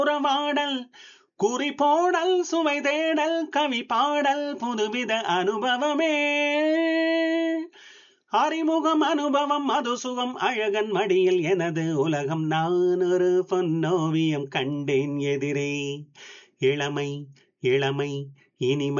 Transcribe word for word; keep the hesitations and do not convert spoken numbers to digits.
உறவாடல் குறிப்போடல் சுவை தேடல் கவி பாடல் புதுவித அனுபவமே அறிமுகம் அனுபவம் மது சுகம் அழகன் மடியில் எனது உலகம் நான் ஒரு பொன்னோவியம் கண்டேன் எதிரே இளமை இளமை இனிமை